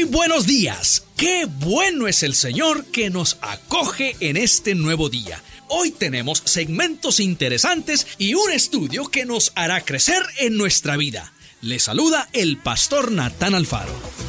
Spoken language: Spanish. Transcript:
buenos días. Qué bueno es el Señor que nos acoge en este nuevo día. Hoy tenemos segmentos interesantes y un estudio que nos hará crecer en nuestra vida. Le saluda el pastor Natán Alfaro.